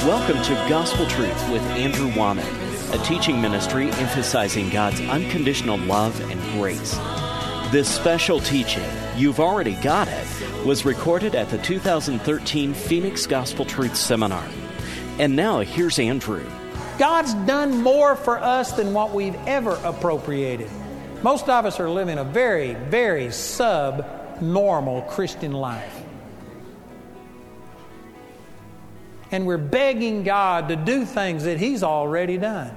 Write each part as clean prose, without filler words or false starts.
Welcome to Gospel Truth with Andrew Womack, a teaching ministry emphasizing God's unconditional love and grace. This special teaching, You've Already Got It, was recorded at the 2013 Phoenix Gospel Truth Seminar. And now here's Andrew. God's done more for us than what we've ever appropriated. Most of us are living a very, very sub-normal Christian life. And we're begging God to do things that He's already done.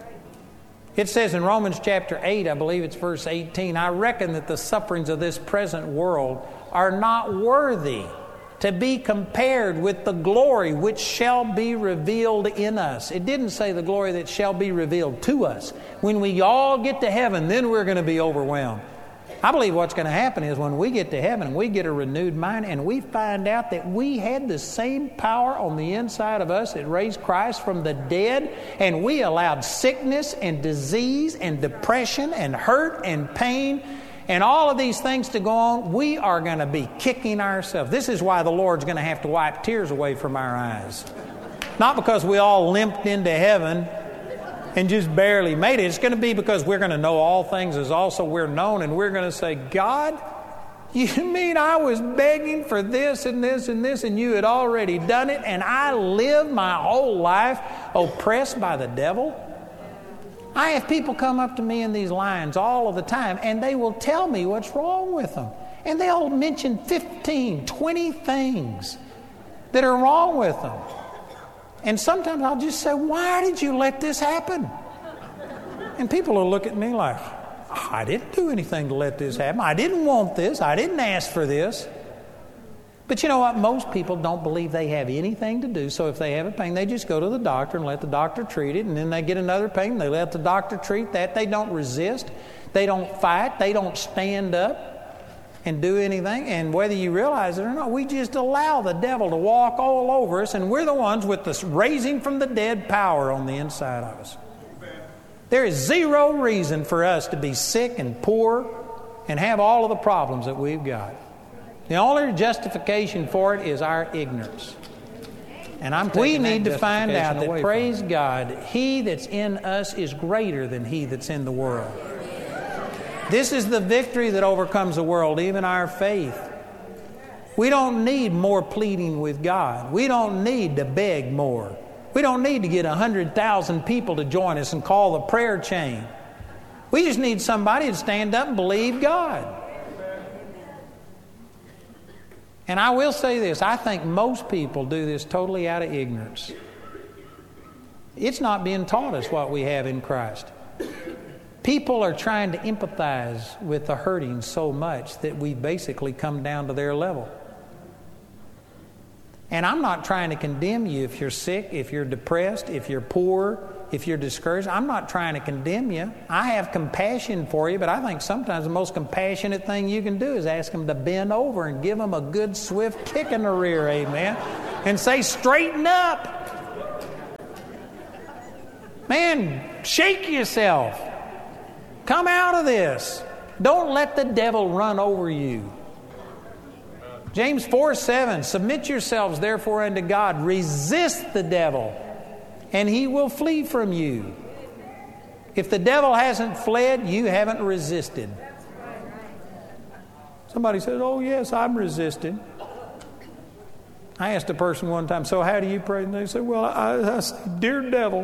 It says in Romans chapter 8, I believe it's verse 18, I reckon that the sufferings of this present world are not worthy to be compared with the glory which shall be revealed in us. It didn't say the glory that shall be revealed to us. When we all get to heaven, then we're going to be overwhelmed. I believe what's going to happen is when we get to heaven and we get a renewed mind and we find out that we had the same power on the inside of us that raised Christ from the dead, and we allowed sickness and disease and depression and hurt and pain and all of these things to go on, we are going to be kicking ourselves. This is why the Lord's going to have to wipe tears away from our eyes. Not because we all limped into heaven and just barely made it. It's going to be because we're going to know all things as also we're known, and we're going to say, God, you mean I was begging for this and this and this, and you had already done it, and I lived my whole life oppressed by the devil? I have people come up to me in these lines all of the time, and they will tell me what's wrong with them. And they'll mention 15, 20 things that are wrong with them. And sometimes I'll just say, why did you let this happen? And people will look at me like, I didn't do anything to let this happen. I didn't want this. I didn't ask for this. But you know what? Most people don't believe they have anything to do. So if they have a pain, they just go to the doctor and let the doctor treat it. And then they get another pain. They let the doctor treat that. They don't resist. They don't fight. They don't stand up and do anything. And whether you realize it or not, we just allow the devil to walk all over us, and we're the ones with this raising from the dead power on the inside of us. There is zero reason for us to be sick and poor and have all of the problems that we've got. The only justification for it is our ignorance. And we need to find out that, praise God, He that's in us is greater than he that's in the world. This is the victory that overcomes the world, even our faith. We don't need more pleading with God. We don't need to beg more. We don't need to get 100,000 people to join us and call the prayer chain. We just need somebody to stand up and believe God. And I will say this, I think most people do this totally out of ignorance. It's not being taught us what we have in Christ. People are trying to empathize with the hurting so much that we basically come down to their level. And I'm not trying to condemn you if you're sick, if you're depressed, if you're poor, if you're discouraged. I'm not trying to condemn you. I have compassion for you, but I think sometimes the most compassionate thing you can do is ask them to bend over and give them a good, swift kick in the rear, amen, and say, straighten up. Man, shake yourself. Come out of this. Don't let the devil run over you. James 4:7, submit yourselves therefore unto God. Resist the devil, and he will flee from you. If the devil hasn't fled, you haven't resisted. Somebody said, oh yes, I'm resisting. I asked a person one time, so how do you pray? And they said, well, I said, dear devil.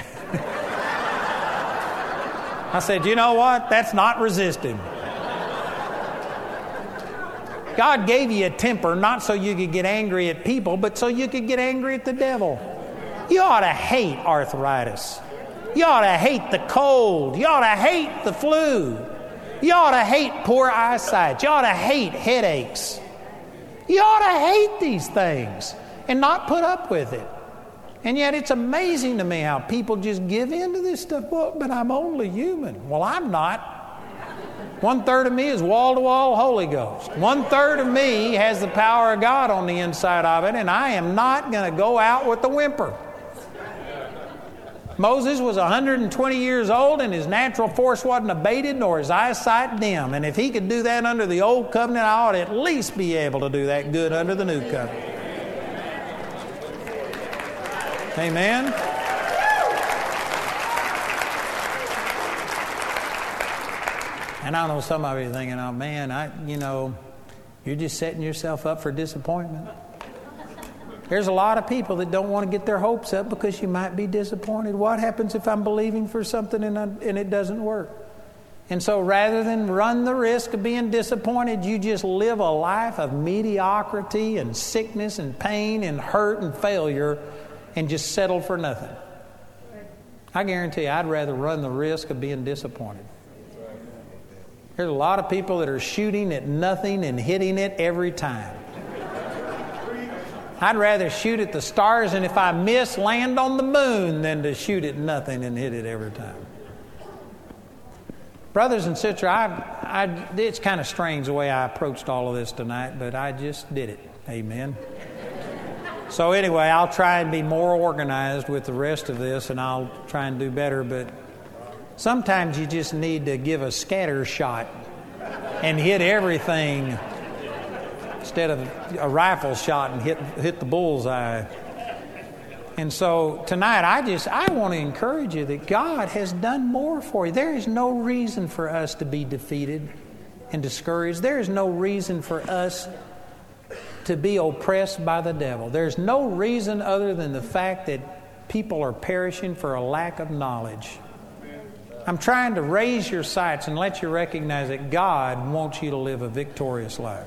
I said, you know what? That's not resisting. God gave you a temper not so you could get angry at people, but so you could get angry at the devil. You ought to hate arthritis. You ought to hate the cold. You ought to hate the flu. You ought to hate poor eyesight. You ought to hate headaches. You ought to hate these things and not put up with it. And yet it's amazing to me how people just give in to this stuff. Well, but I'm only human. Well, I'm not. 1/3 of me is wall-to-wall Holy Ghost. 1/3 of me has the power of God on the inside of it, and I am not going to go out with the whimper. Moses was 120 years old, and his natural force wasn't abated, nor his eyesight dim. And if he could do that under the old covenant, I ought to at least be able to do that good under the new covenant. Amen? And I know some of you are thinking, oh man, you're just setting yourself up for disappointment. There's a lot of people that don't want to get their hopes up because you might be disappointed. What happens if I'm believing for something and it doesn't work? And so rather than run the risk of being disappointed, you just live a life of mediocrity and sickness and pain and hurt and failure and just settle for nothing. I guarantee you, I'd rather run the risk of being disappointed. There's a lot of people that are shooting at nothing and hitting it every time. I'd rather shoot at the stars and if I miss, land on the moon than to shoot at nothing and hit it every time. Brothers and sisters, it's kind of strange the way I approached all of this tonight, but I just did it. Amen. So anyway, I'll try and be more organized with the rest of this, and I'll try and do better, but sometimes you just need to give a scatter shot and hit everything instead of a rifle shot and hit the bullseye. And so tonight, I want to encourage you that God has done more for you. There is no reason for us to be defeated and discouraged. There is no reason for us to be oppressed by the devil. There's no reason other than the fact that people are perishing for a lack of knowledge. I'm trying to raise your sights and let you recognize that God wants you to live a victorious life.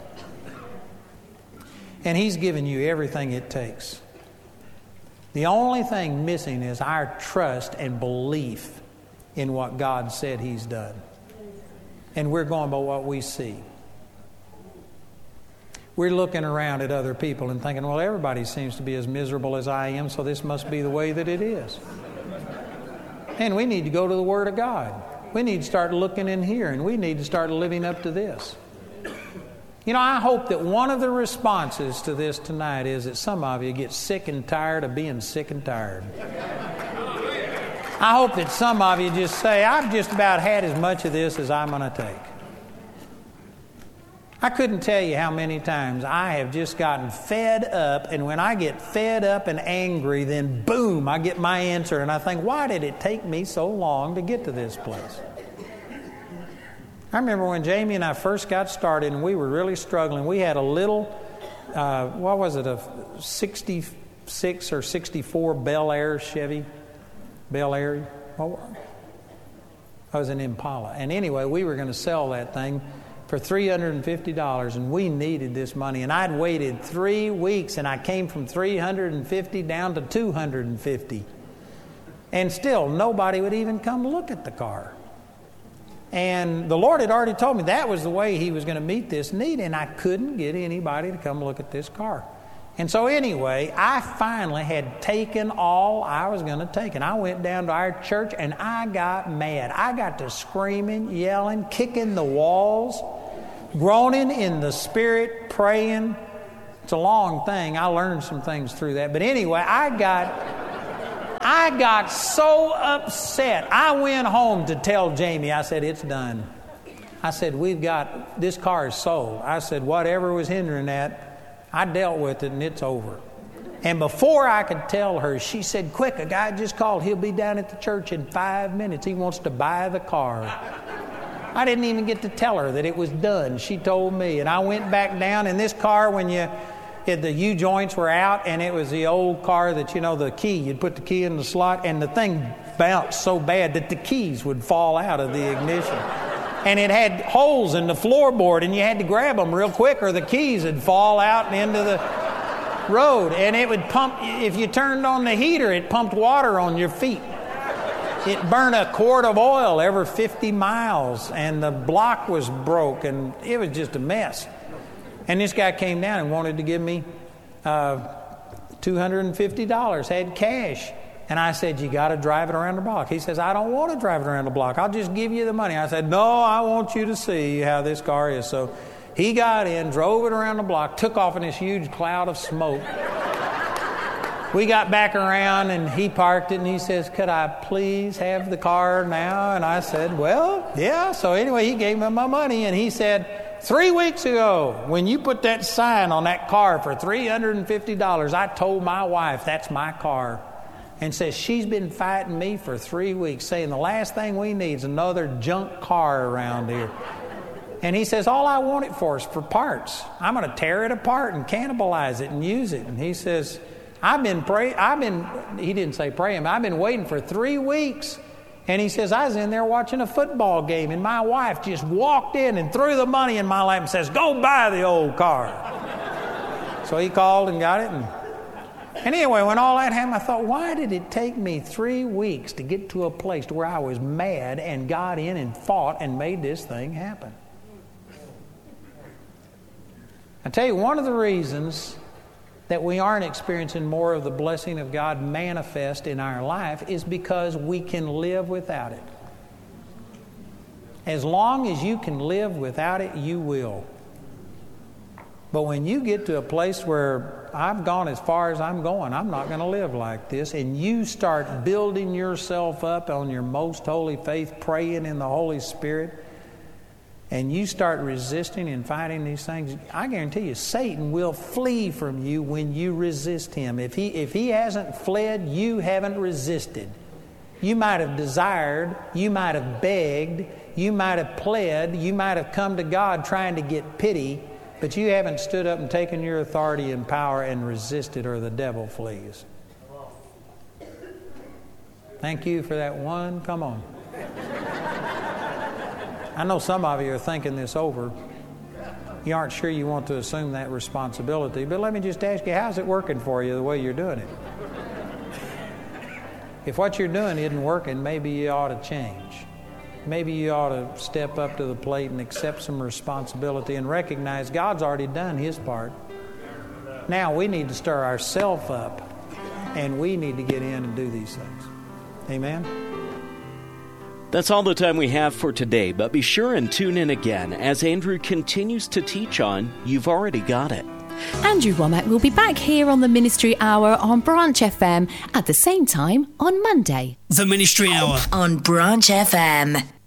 And He's given you everything it takes. The only thing missing is our trust and belief in what God said He's done. And we're going by what we see. We're looking around at other people and thinking, well, everybody seems to be as miserable as I am, so this must be the way that it is. And we need to go to the Word of God. We need to start looking in here, and we need to start living up to this. I hope that one of the responses to this tonight is that some of you get sick and tired of being sick and tired. I hope that some of you just say, I've just about had as much of this as I'm going to take. I couldn't tell you how many times I have just gotten fed up, and when I get fed up and angry, then boom, I get my answer, and I think, why did it take me so long to get to this place? I remember when Jamie and I first got started and we were really struggling. We had a little, a 66 or 64 Bel Air Chevy? Bel Air? Oh, it was an Impala. And anyway, we were going to sell that thing for $350, and we needed this money. And I'd waited 3 weeks, and I came from $350 down to $250. And still, nobody would even come look at the car. And the Lord had already told me that was the way He was going to meet this need, and I couldn't get anybody to come look at this car. And so anyway, I finally had taken all I was going to take, and I went down to our church, and I got mad. I got to screaming, yelling, kicking the walls, groaning in the Spirit, praying. It's a long thing. I learned some things through that. But anyway, I got so upset. I went home to tell Jamie, I said, it's done. I said, this car is sold. I said, whatever was hindering that, I dealt with it and it's over. And before I could tell her, she said, quick, a guy just called. He'll be down at the church in 5 minutes. He wants to buy the car. I didn't even get to tell her that it was done. She told me. And I went back down, and this car, the U-joints were out, and it was the old car that, the key, you'd put the key in the slot, and the thing bounced so bad that the keys would fall out of the ignition. And it had holes in the floorboard, and you had to grab them real quick or the keys would fall out into the road. And it would pump, if you turned on the heater, it pumped water on your feet. It burned a quart of oil every 50 miles, and the block was broke, and it was just a mess. And this guy came down and wanted to give me $250, had cash. And I said, you got to drive it around the block. He says, I don't want to drive it around the block. I'll just give you the money. I said, no, I want you to see how this car is. So he got in, drove it around the block, took off in this huge cloud of smoke. We got back around, and he parked it, and he says, could I please have the car now? And I said, well, yeah. So anyway, he gave me my money, and he said, 3 weeks ago, when you put that sign on that car for $350, I told my wife, that's my car. and says she's been fighting me for 3 weeks, saying the last thing we need is another junk car around here. And he says, all I want it for is for parts. I'm going to tear it apart and cannibalize it and use it. And he says, he didn't say praying, I've been waiting for 3 weeks. And he says, I was in there watching a football game, and my wife just walked in and threw the money in my lap and says, go buy the old car. So he called and got it. And anyway, when all that happened, I thought, why did it take me 3 weeks to get to a place to where I was mad and got in and fought and made this thing happen? I tell you, one of the reasons that we aren't experiencing more of the blessing of God manifest in our life is because we can live without it. As long as you can live without it, you will. But when you get to a place where I've gone as far as I'm going, I'm not going to live like this, and you start building yourself up on your most holy faith, praying in the Holy Spirit, and you start resisting and fighting these things, I guarantee you, Satan will flee from you when you resist him. If he hasn't fled, you haven't resisted. You might have desired, you might have begged, you might have pled, you might have come to God trying to get pity, but you haven't stood up and taken your authority and power and resisted, or the devil flees. Thank you for that one. Come on. I know some of you are thinking this over. You aren't sure you want to assume that responsibility, but let me just ask you, how's it working for you the way you're doing it? If what you're doing isn't working, maybe you ought to change. Maybe you ought to step up to the plate and accept some responsibility and recognize God's already done His part. Now we need to stir ourselves up, and we need to get in and do these things. Amen? That's all the time we have for today, but be sure and tune in again as Andrew continues to teach on You've Already Got It. Andrew Wommack will be back here on the Ministry Hour on Branch FM at the same time on Monday. The Ministry Hour on Branch FM.